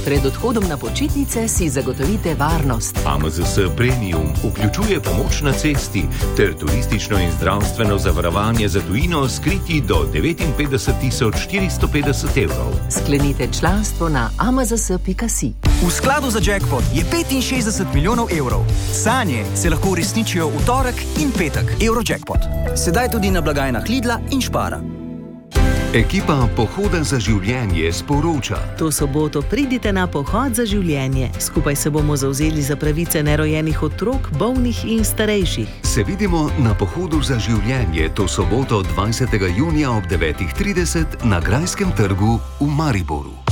Pred odhodom na počitnice si zagotovite varnost. AMZS Premium vključuje pomoč na cesti ter turistično in zdravstveno zavarovanje za tujino s kriti do 59.450 evrov. Sklenite članstvo na amzs.si. V skladu za jackpot je 65 milijonov evrov. Sanje se lahko uresničijo v torek in petek. Eurojackpot. Sedaj tudi na blagajnah Lidla in Spara. Ekipa Pohoda za življenje sporoča. To soboto pridite na Pohod za življenje. Skupaj se bomo zavzeli za pravice nerojenih otrok, bolnih in starejših. Se vidimo na Pohodu za življenje to soboto 20. junija ob 9.30 na Grajskem trgu v Mariboru.